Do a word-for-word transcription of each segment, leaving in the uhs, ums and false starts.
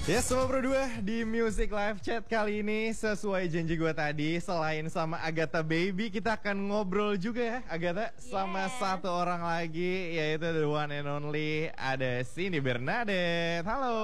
Ya, semua berdua di Music Live Chat kali ini sesuai janji gue tadi, selain sama Agatha Baby, kita akan ngobrol juga ya, Agatha, sama Yes. satu orang lagi, yaitu the one and only, ada Cindy Bernadette. Halo.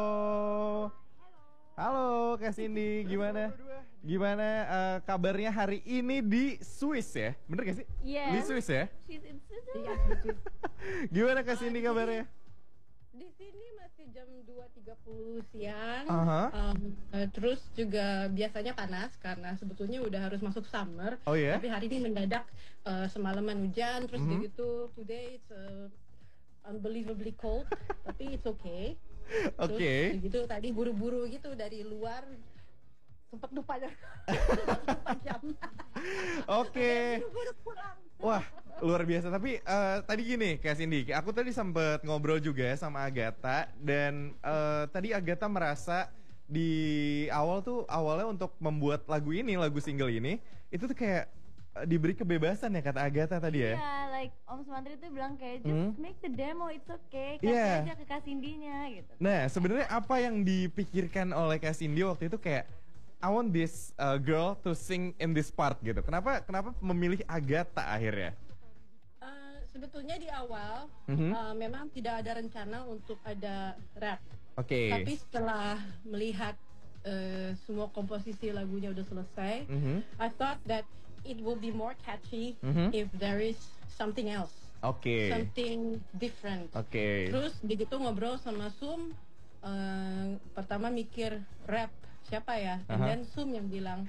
Halo Kak Cindy, gimana? Gimana uh, kabarnya hari ini di Swiss ya? Bener gak sih? Yes. Di Swiss ya? She's in Switzerland. Iya, betul. Gimana Kak Cindy kabarnya? Di sini masih jam dua tiga puluh siang. Aha. Um, eh, terus juga biasanya panas karena sebetulnya udah harus masuk summer. Oh ya? Tapi hari ini mendadak uh, semalaman hujan, terus Mhm. begitu today it's uh, unbelievably cold, tapi it's okay. Oke. Terus begitu tadi buru-buru gitu dari luar, sempat lupa lupa jam. Oke. Buru-buru pulang. Wah, luar biasa. Tapi eh, tadi gini, Kak Cindy, aku tadi sempet ngobrol juga sama Agatha. Dan eh, tadi Agatha merasa di awal tuh, awalnya untuk membuat lagu ini, lagu single ini, itu tuh kayak eh, diberi kebebasan ya, kata Agatha tadi ya. Iya, like Om Sumantri tuh bilang kayak just Hmm. make the demo, it's okay. Kasih Iya. aja ke Kak Cindy-nya gitu. Nah, sebenarnya apa yang dipikirkan oleh Kak Cindy waktu itu kayak I want this uh, girl to sing in this part gitu. Kenapa kenapa memilih Agatha akhirnya? Uh, sebetulnya di awal Mhm. uh, memang tidak ada rencana untuk ada rap. Oke. Tapi setelah melihat uh, semua komposisi lagunya udah selesai, Mhm. I thought that it will be more catchy Mhm. if there is something else, Oke. something different. Oke. Terus begitu ngobrol sama Sum, uh, pertama mikir rap siapa ya, and Aha. then Sum yang bilang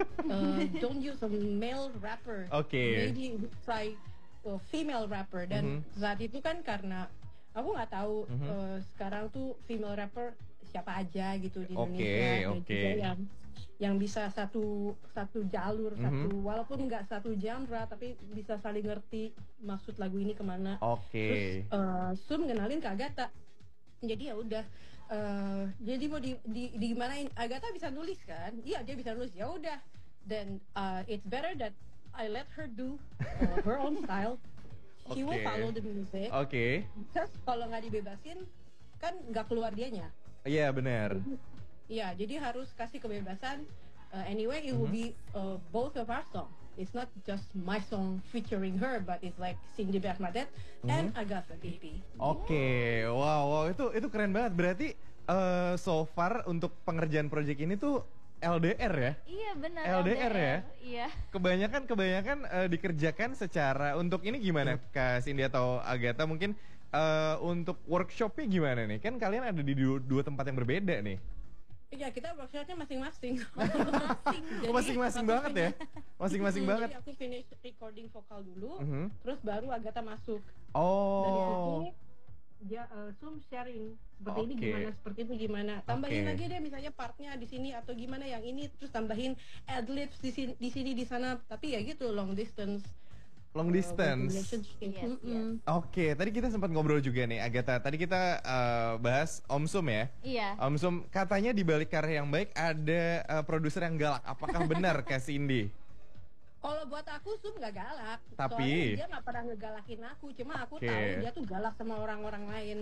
uh, don't use a male rapper, Oke. maybe try a female rapper. Dan Mhm. saat itu kan karena aku nggak tahu Mhm. uh, sekarang tuh female rapper siapa aja gitu di Oke, Indonesia, dan oke. juga yang yang bisa satu satu jalur, Mhm. satu walaupun nggak satu genre tapi bisa saling ngerti maksud lagu ini kemana. Oke. Terus uh, Sum ngenalin ke Agatha. Jadi ya udah, uh, jadi mau di, di, di gimanain, Agatha bisa nulis kan? Iya, dia bisa nulis. Ya udah. Dan uh, it's better that I let her do uh, her own style. She will Oke. follow the music. Oke. Terus kalau nggak dibebasin kan nggak keluar dianya. Iya, benar. Iya, jadi harus kasih kebebasan. Uh, anyway, it will be uh, both of our song. It's not just my song featuring her, but it's like Cindy Bernadette and Agatha Baby. Oke. Wow, wow, itu itu keren banget. Berarti eh, so far untuk pengerjaan project ini tuh L D R ya? Iya benar. L D R ya? Iya. Kebanyakan kebanyakan eh, dikerjakan secara untuk ini gimana Kak Cindy atau Agatha mungkin eh, untuk workshopnya gimana nih? Kan kalian ada di dua, dua tempat yang berbeda nih. Iya, kita workshopnya masing-masing. Masing-masing. Oh, masing-masing aku banget ya? finish- Masing-masing Hmm, banget. Jadi aku finish recording vokal dulu, Mhm. terus baru Agatha masuk. Dari situ Oh. dia uh, Sum sharing seperti ini Oke. gimana, seperti itu gimana. Tambahin Oke. lagi deh misalnya partnya di sini atau gimana yang ini, terus tambahin adlibs di sini di sini di sana. Tapi ya gitu long distance. Long uh, distance. relationship. Yes, Mm-mm. Oke, tadi kita sempat ngobrol juga nih Agatha. Tadi kita eh, bahas Om Sum ya. Iya. Om Sum, katanya di balik karya yang baik ada eh, produser yang galak. Apakah benar Kak Cindy? Kalau buat aku Sum nggak galak, Tapi- soalnya dia nggak pernah ngegalakin aku. Cuma aku Oke. tahu dia tuh galak sama orang-orang lain.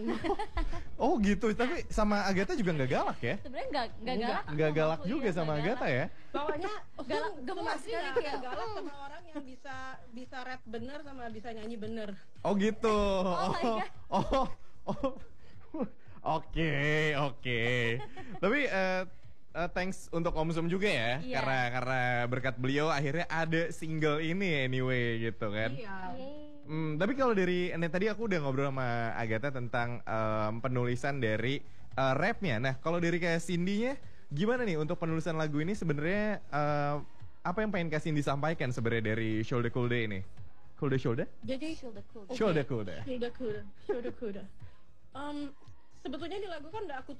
Oh gitu, tapi sama Agatha juga nggak galak ya? Sebenarnya nggak nggak Enggak. galak. Nggak sama galak aku, juga iya, sama nggak Agatha galak. ya? Pokoknya Galak, Sum gemes pasti sekali nggak kayak, galak "Hmm." sama orang yang bisa bisa rap bener sama bisa nyanyi bener. Oh gitu. Oh my God. oh, oh. Oke, oke. Tapi eh, eh, thanks untuk Om Sum juga ya, Iya. karena karena berkat beliau akhirnya ada single ini anyway gitu kan. Iya. Yeay. Hmm, tapi kalau dari ini tadi aku udah ngobrol sama Agatha tentang em, penulisan dari eh, rapnya. Nah, kalau dari kayak Cindy-nya, gimana nih untuk penulisan lagu ini sebenarnya eh, apa yang pengen Kak Cindy sampaikan sebenarnya dari Shoulder Cool Day ini? Cool Day Shoulder? Jadi Shoulder cool. Oke. Shoulder Cool Day. Shoulder Cool, Shoulder Cool. Um, sebetulnya di lagu kan udah aku